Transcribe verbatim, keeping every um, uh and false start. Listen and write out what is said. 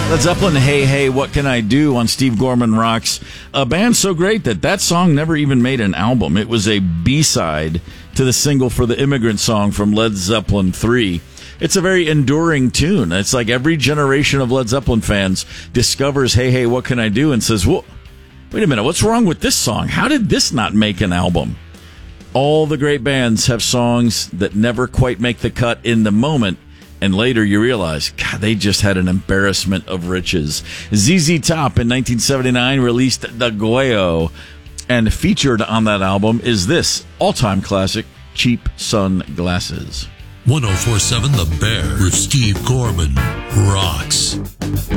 Led Zeppelin, Hey, Hey, What Can I Do on Steve Gorman Rocks. A band so great that that song never even made an album. It was a B-side to the single for the Immigrant Song from Led Zeppelin three. It's a very enduring tune. It's like every generation of Led Zeppelin fans discovers Hey, Hey, What Can I Do and says, well, wait a minute, what's wrong with this song? How did this not make an album? All the great bands have songs that never quite make the cut in the moment, and later you realize, God, they just had an embarrassment of riches. Z Z Top in nineteen seventy-nine released The Goyo, and featured on that album is this all-time classic, Cheap Sunglasses. one oh four point seven The Bear with Steve Gorman rocks.